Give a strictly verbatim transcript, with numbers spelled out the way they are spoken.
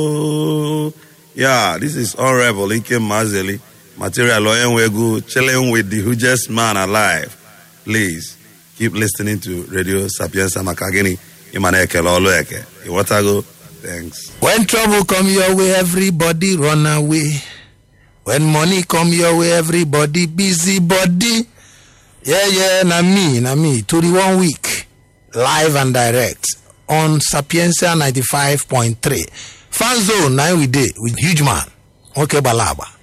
Oh, yeah, this is Honorable Ike Mazeli, material lawyer Wegu, chilling with the hugest man alive. Please keep listening to Radio Sapienza Makagini. Imaneke Loloeke. Iwatago. Thanks. When trouble come your way, everybody run away. When money come your way, everybody busy body. Yeah, yeah, na me, na me. twenty-one week, live and direct on Sapienza ninety-five point three. Fan zone, now we did with huge man. Okay, Balaba.